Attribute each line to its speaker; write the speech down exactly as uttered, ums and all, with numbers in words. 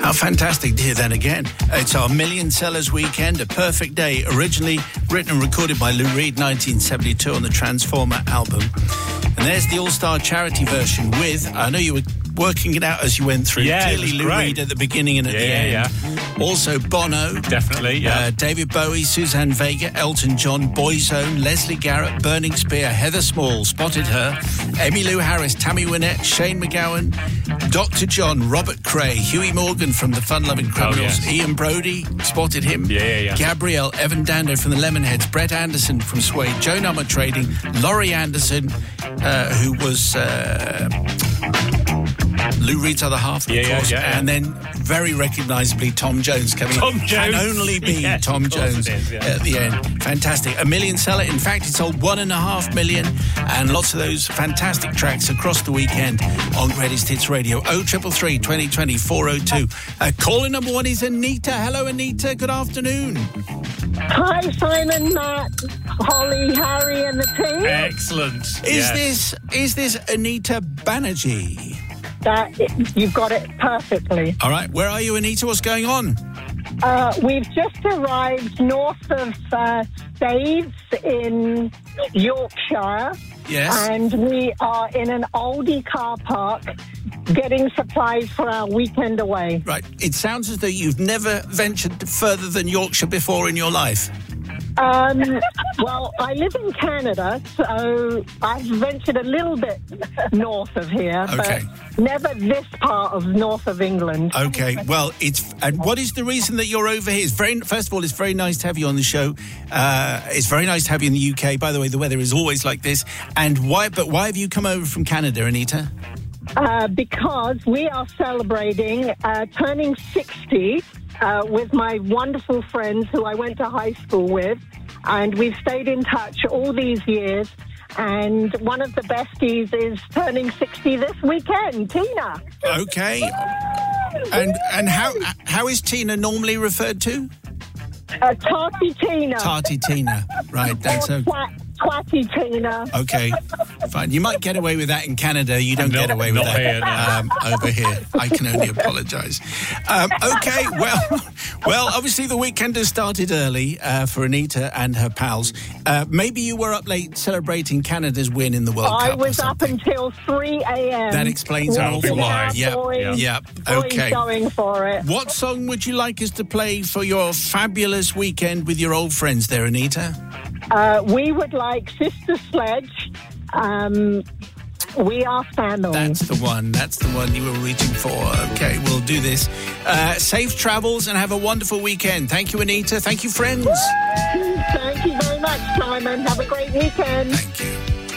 Speaker 1: How fantastic to hear that again. It's our Million Sellers Weekend, A Perfect Day, originally written and recorded by Lou Reed, nineteen seventy-two, on the Transformer album. And there's the All-Star charity version with, I know you were working it out as you went through,
Speaker 2: yeah,
Speaker 1: clearly Lou
Speaker 2: great.
Speaker 1: Reed at the beginning and at
Speaker 2: yeah,
Speaker 1: the end.
Speaker 2: Yeah.
Speaker 1: Also Bono.
Speaker 2: Definitely, yeah.
Speaker 1: Uh, David Bowie, Suzanne Vega, Elton John, Boyzone, Leslie Garrett, Burning Spear, Heather Small, Spotted Her, Emmylou Harris, Tammy Wynette, Shane McGowan, Doctor John, Robert Cray, Huey Morgan from the Fun-Loving Criminals,
Speaker 2: oh, yes.
Speaker 1: Ian Brody, spotted him.
Speaker 2: Yeah, yeah, yeah.
Speaker 1: Gabrielle, Evan Dando from the Lemonheads, Brett Anderson from Suede, Joe Nummer Trading, Laurie Anderson, uh, who was uh, Lou Reed's other half, of
Speaker 2: yeah,
Speaker 1: course,
Speaker 2: yeah, yeah, yeah.
Speaker 1: and then very recognisably Tom Jones coming
Speaker 2: Tom
Speaker 1: up.
Speaker 2: Jones.
Speaker 1: Can only be
Speaker 2: yes,
Speaker 1: Tom Jones
Speaker 2: is, yeah.
Speaker 1: at the end. Fantastic. A million seller. In fact, it sold one and a half million, and lots of those fantastic tracks across the weekend on Greatest Hits Radio. oh triple three, twenty twenty, four oh two. Uh, caller number one is Anita. Hello, Anita. Good afternoon.
Speaker 3: Hi, Simon, Matt, Holly, Harry, and the team.
Speaker 2: Excellent.
Speaker 1: Is
Speaker 2: yes.
Speaker 1: this is this Anita Banerjee?
Speaker 3: That you've got it perfectly.
Speaker 1: All right. Where are you, Anita? What's going on?
Speaker 3: Uh, we've just arrived north of uh, Staithes in Yorkshire.
Speaker 1: Yes.
Speaker 3: And we are in an oldie car park getting supplies for our weekend away.
Speaker 1: Right. It sounds as though you've never ventured further than Yorkshire before in your life.
Speaker 3: Um, well, I live in Canada, so I've ventured a little bit north of here,
Speaker 1: Okay.
Speaker 3: but never this part of north of England.
Speaker 1: Okay, well, it's and what is the reason that you're over here? It's very, first of all, it's very nice to have you on the show. Uh, it's very nice to have you in the U K. By the way, the weather is always like this. And why? But why have you come over from Canada, Anita?
Speaker 3: Uh, because we are celebrating uh, turning sixty uh, with my wonderful friends who I went to high school with, and we've stayed in touch all these years. And one of the besties is turning sixty this weekend, Tina.
Speaker 1: Okay. And and how how is Tina normally referred to?
Speaker 3: Uh, Tarty Tina.
Speaker 1: Tarty Tina. Right, that's
Speaker 3: or
Speaker 1: okay.
Speaker 3: twat, Twatty Tina.
Speaker 1: Okay, fine. You might get away with that in Canada. You don't
Speaker 2: Not-
Speaker 1: get away with
Speaker 2: not
Speaker 1: that
Speaker 2: here, no.
Speaker 1: um, over here. I can only apologise. Um, okay, well, well. Obviously, the weekend has started early uh, for Anita and her pals. Uh, maybe you were up late celebrating Canada's win in the World
Speaker 3: I
Speaker 1: Cup. or
Speaker 3: was up
Speaker 1: something.
Speaker 3: until three a.m.
Speaker 1: That explains an awful lot.
Speaker 3: Yeah,
Speaker 1: Yep,
Speaker 3: boys,
Speaker 1: yep.
Speaker 3: boys
Speaker 1: Okay.
Speaker 3: going for it.
Speaker 1: What song would you like us to play for your fabulous weekend with your old friends there, Anita?
Speaker 3: Uh, we would like Sister Sledge. Um, we are family.
Speaker 1: That's the one. That's the one you were reaching for. Okay, we'll do this. Uh, safe travels and have a wonderful weekend. Thank you, Anita. Thank you, friends.
Speaker 3: Thank you very much, Simon. Have a great weekend.
Speaker 1: Thank you.